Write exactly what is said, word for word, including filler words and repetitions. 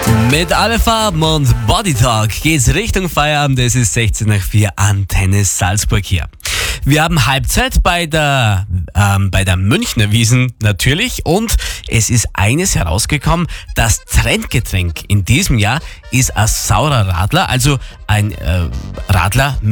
Mit alle Farben und Body Talk geht's Richtung Feierabend. Es ist sechzehn nach vier, Antenne Salzburg hier. Wir haben Halbzeit bei der, ähm, bei der Münchner Wiesn natürlich und es ist eines herausgekommen, das Trendgetränk in diesem Jahr ist ein saurer Radler, also ein äh, Radler